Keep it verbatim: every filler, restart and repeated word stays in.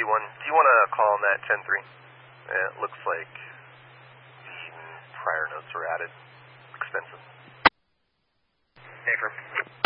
one. Do you want to call on that ten three? It looks like the prior notes were added. Expensive. Affirm.